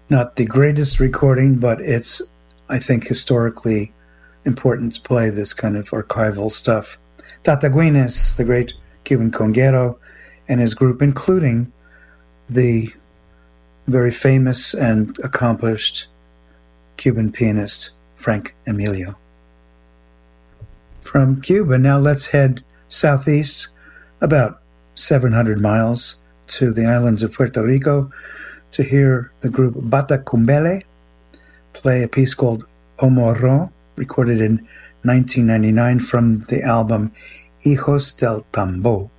Not the greatest recording, but it's, I think, historically important to play this kind of archival stuff. Tata Guinness, the great Cuban conguero, and his group, including the very famous and accomplished Cuban pianist Frank Emilio. From Cuba, now let's head southeast about 700 miles to the islands of Puerto Rico to hear the group Bata Cumbele play a piece called O Morro, recorded in 1999 from the album Hijos del Tambo.